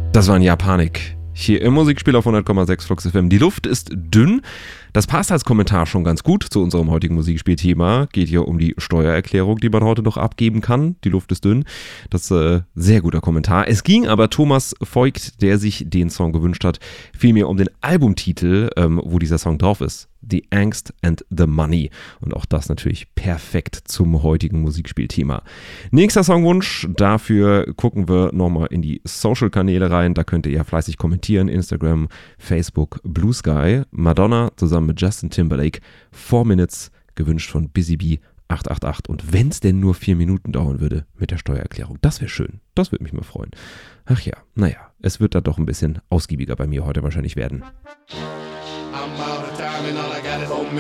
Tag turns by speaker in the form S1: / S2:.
S1: Das war ein Japanik. Hier im Musikspiel auf 100,6 Flux FM. Die Luft ist dünn. Das passt als Kommentar schon ganz gut zu unserem heutigen Musikspielthema. Geht hier um die Steuererklärung, die man heute noch abgeben kann. Die Luft ist dünn. Das ist sehr guter Kommentar. Es ging aber Thomas Voigt, der sich den Song gewünscht hat, vielmehr um den Albumtitel, wo dieser Song drauf ist. The Angst and the Money. Und auch das natürlich perfekt zum heutigen Musikspielthema. Nächster Songwunsch. Dafür gucken wir nochmal in die Social-Kanäle rein. Da könnt ihr ja fleißig kommentieren. Instagram, Facebook, Blue Sky. Madonna zusammen mit Justin Timberlake. 4 Minutes, gewünscht von Busy Bee 888. Und wenn es denn nur 4 Minuten dauern würde mit der Steuererklärung, das wäre schön. Das würde mich mal freuen. Ach ja, naja, es wird dann doch ein bisschen ausgiebiger bei mir heute wahrscheinlich werden.